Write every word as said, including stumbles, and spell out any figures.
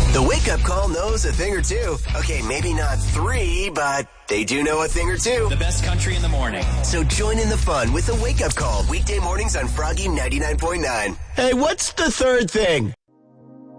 The wake-up call knows a thing or two. Okay, maybe not three, but they do know a thing or two. The best country in the morning. So join in the fun with the wake-up call weekday mornings on Froggy ninety-nine point nine. Hey, what's the third thing?